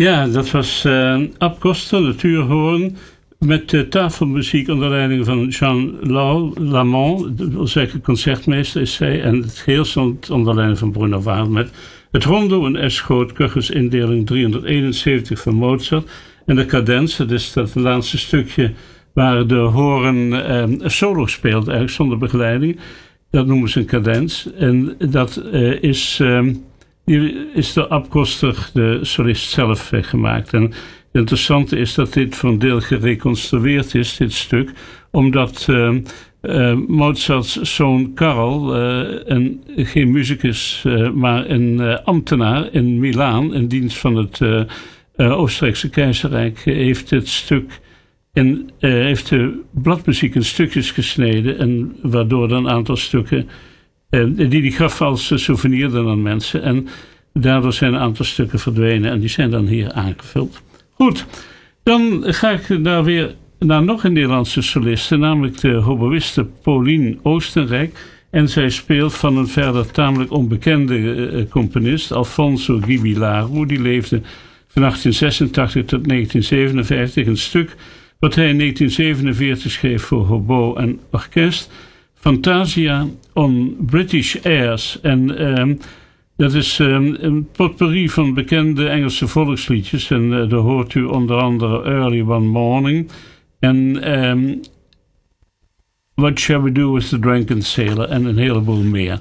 Ja, dat was Ab Koster, natuurhoorn, met tafelmuziek onder leiding van Jean Lamont, dat wil zeggen concertmeester is zij, en het geheel stond onder leiding van Bruno Waal met het rondo en S-groot, Köchers-indeling 371 van Mozart en de cadens, dat is dat laatste stukje waar de hoorn solo speelt eigenlijk zonder begeleiding. Dat noemen ze een cadens en dat hier is door Ab Koster, de solist zelf, gemaakt. En het interessante is dat dit voor een deel gereconstrueerd is, dit stuk, omdat Mozarts zoon Karl, geen muzikus, maar een ambtenaar in Milaan, in dienst van het Oostenrijkse keizerrijk, heeft het stuk en heeft de bladmuziek in stukjes gesneden en waardoor dan een aantal stukken die gaf als souvenir dan aan mensen. En daardoor zijn een aantal stukken verdwenen en die zijn dan hier aangevuld. Goed, dan ga ik daar weer naar nog een Nederlandse soliste, namelijk de hoboïste Pauline Oostenrijk. En zij speelt van een verder tamelijk onbekende componist, Alfonso Giubilaro. Die leefde van 1886 tot 1957. Een stuk wat hij in 1947 schreef voor hobo en orkest. Fantasia on British Airs. En dat is een potpourri van bekende Engelse volksliedjes. En daar hoort u onder andere Early One Morning. En What Shall We Do With The Drunken Sailor. En een heleboel meer.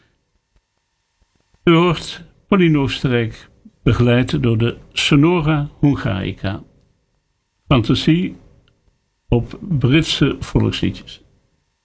U hoort Pauline Oostenrijk begeleid door de Sonora Hungarica. Fantasie op Britse volksliedjes.